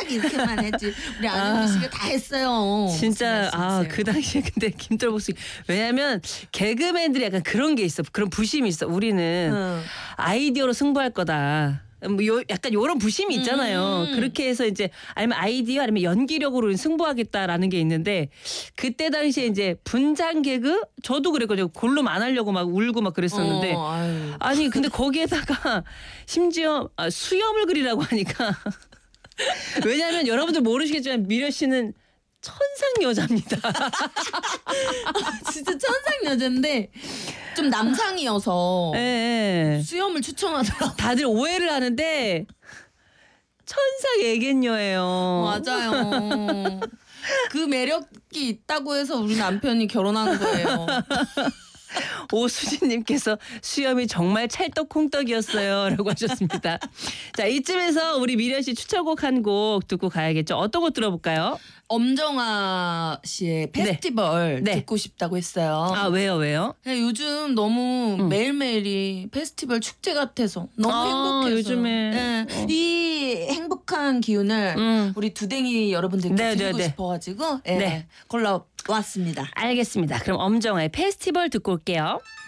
이렇게만 했지. 우리 안영미 씨가 다 했어요. 진짜 그 당시에 근데 김돌복 씨 왜냐면 개그맨들이 약간 그런 게 있어. 그런 부심이 있어. 우리는 아이디어로 승부할 거다. 뭐 약간 요런 부심이 있잖아요. 그렇게 해서 이제 아니면 아이디어 아니면 연기력으로 승부하겠다라는 게 있는데 그때 당시에 이제 분장 개그 저도 그랬거든요. 골룸 안 하려고 막 울고 막 그랬었는데 아니 근데 거기에다가 심지어 수염을 그리라고 하니까 왜냐하면 여러분들 모르시겠지만 미려 씨는 천상 여자입니다. 진짜 천상 여자인데 좀 남상이어서 네. 수염을 추천하더라고. 다들 오해를 하는데 천상 애견녀예요. 맞아요. 그 매력이 있다고 해서 우리 남편이 결혼한 거예요. 오수진님께서 수염이 정말 찰떡콩떡이었어요 라고 하셨습니다. 자, 이쯤에서 우리 미려 씨 추천곡 한 곡 듣고 가야겠죠. 어떤 곡 들어볼까요? 엄정화 씨의 페스티벌 네. 듣고 싶다고 했어요. 아 왜요? 그냥 요즘 너무 매일매일이 페스티벌 축제 같아서 너무 행복해서 요즘에 네. 이 행복한 기운을 우리 두댕이 여러분들께 드리고 싶어가지고 골라왔습니다. 알겠습니다. 그럼 엄정화의 페스티벌 듣고 올게요.